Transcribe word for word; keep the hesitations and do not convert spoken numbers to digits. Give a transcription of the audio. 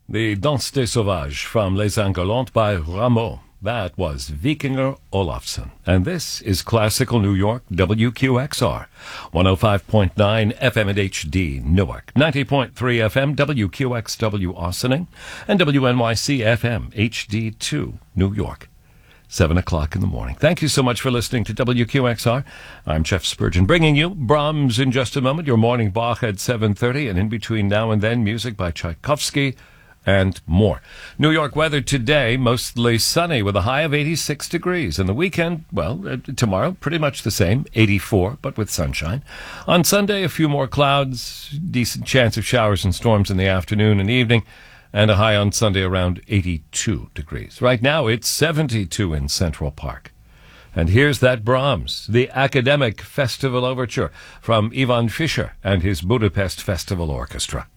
The Danse des Sauvages from Les Ingolantes by Rameau. That was Vikinger Olafsson. And this is Classical New York, W Q X R. one oh five point nine F M at H D, Newark. ninety point three F M, W Q X W, Ossining. And W N Y C F M, H D two, New York. Seven o'clock in the morning. Thank you so much for listening to W Q X R. I'm Jeff Spurgeon, bringing you Brahms in just a moment, your morning Bach at seven thirty, and in between now and then, music by Tchaikovsky and more. New York weather today, mostly sunny with a high of eighty-six degrees. And the weekend, well, uh, tomorrow, pretty much the same, eighty-four, but with sunshine. On Sunday, a few more clouds, decent chance of showers and storms in the afternoon and evening, and a high on Sunday around eighty-two degrees. Right now, it's seventy-two in Central Park. And here's that Brahms, the Academic Festival Overture from Ivan Fischer and his Budapest Festival Orchestra.